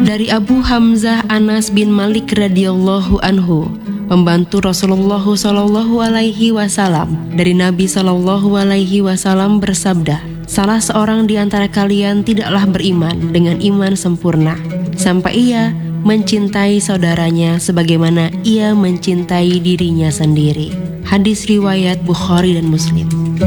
Dari Abu Hamzah Anas bin Malik radhiyallahu anhu, pembantu Rasulullah Shallallahu Alaihi Wasallam, dari Nabi Shallallahu Alaihi Wasallam bersabda, salah seorang di antara kalian tidaklah beriman dengan iman sempurna sampai ia mencintai saudaranya sebagaimana ia mencintai dirinya sendiri. Hadis riwayat Bukhari dan Muslim.